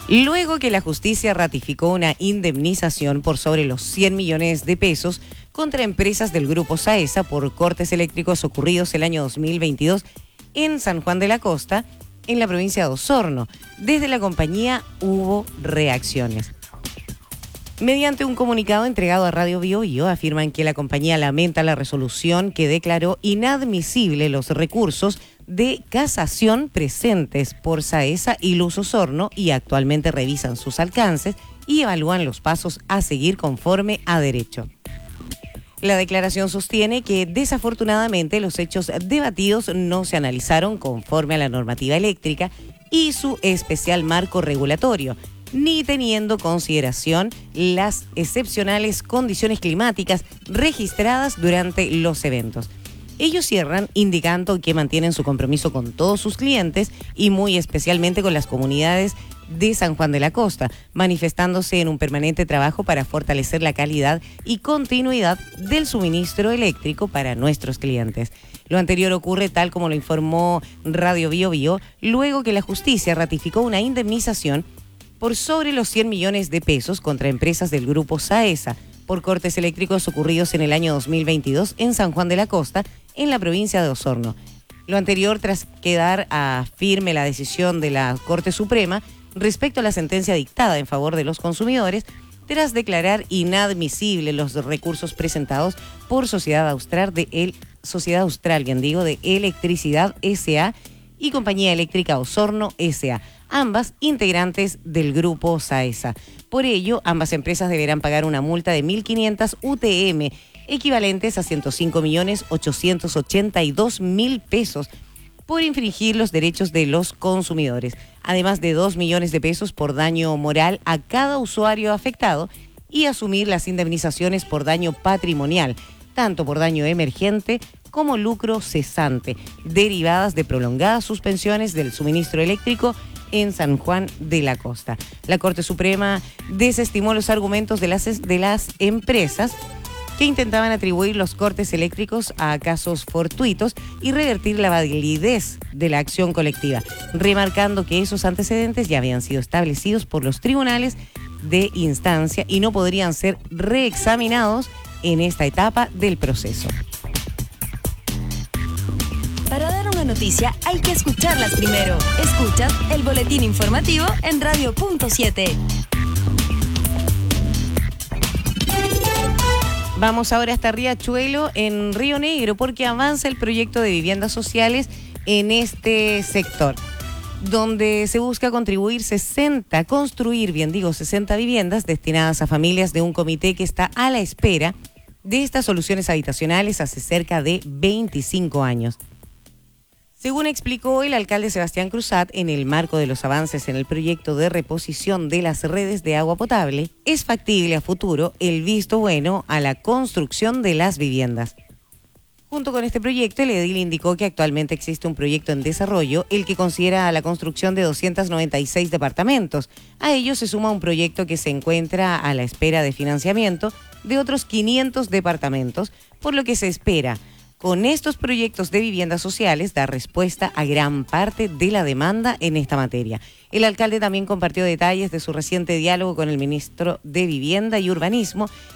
Luego que la justicia ratificó una indemnización por sobre los 100 millones de pesos contra empresas del grupo Saesa por cortes eléctricos ocurridos el año 2022 en San Juan de la Costa, en la provincia de Osorno. Desde la compañía hubo reacciones. Mediante un comunicado entregado a Radio Bio Bio, afirman que la compañía lamenta la resolución que declaró inadmisible los recursos de casación presentes por Saesa y Luz Osorno y actualmente revisan sus alcances y evalúan los pasos a seguir conforme a derecho. La declaración sostiene que desafortunadamente los hechos debatidos no se analizaron conforme a la normativa eléctrica y su especial marco regulatorio, ni teniendo consideración las excepcionales condiciones climáticas registradas durante los eventos. Ellos cierran indicando que mantienen su compromiso con todos sus clientes y muy especialmente con las comunidades de San Juan de la Costa, manifestándose en un permanente trabajo para fortalecer la calidad y continuidad del suministro eléctrico para nuestros clientes. Lo anterior ocurre tal como lo informó Radio Bio Bio, luego que la justicia ratificó una indemnización por sobre los 100 millones de pesos contra empresas del grupo Saesa por cortes eléctricos ocurridos en el año 2022 en San Juan de la Costa, en la provincia de Osorno. Lo anterior tras quedar a firme la decisión de la Corte Suprema respecto a la sentencia dictada en favor de los consumidores, tras declarar inadmisible los recursos presentados por Sociedad Austral de Electricidad S.A. y Compañía Eléctrica Osorno S.A., ambas integrantes del grupo Saesa. Por ello, ambas empresas deberán pagar una multa de 1.500 UTM, equivalentes a 105.882.000 pesos, por infringir los derechos de los consumidores, además de 2 millones de pesos por daño moral a cada usuario afectado y asumir las indemnizaciones por daño patrimonial, tanto por daño emergente como lucro cesante, derivadas de prolongadas suspensiones del suministro eléctrico en San Juan de la Costa. La Corte Suprema desestimó los argumentos de las empresas que intentaban atribuir los cortes eléctricos a casos fortuitos y revertir la validez de la acción colectiva, remarcando que esos antecedentes ya habían sido establecidos por los tribunales de instancia y no podrían ser reexaminados en esta etapa del proceso. Para dar una noticia hay que escucharlas primero. Escuchas el boletín informativo en Radio Punto 7. Vamos ahora hasta Riachuelo, en Río Negro, porque avanza el proyecto de viviendas sociales en este sector, donde se busca construir 60 viviendas destinadas a familias de un comité que está a la espera de estas soluciones habitacionales hace cerca de 25 años. Según explicó el alcalde Sebastián Cruzat, en el marco de los avances en el proyecto de reposición de las redes de agua potable, es factible a futuro el visto bueno a la construcción de las viviendas. Junto con este proyecto, el edil indicó que actualmente existe un proyecto en desarrollo, el que considera la construcción de 296 departamentos. A ello se suma un proyecto que se encuentra a la espera de financiamiento de otros 500 departamentos, por lo que se espera con estos proyectos de viviendas sociales dar respuesta a gran parte de la demanda en esta materia. El alcalde también compartió detalles de su reciente diálogo con el ministro de Vivienda y Urbanismo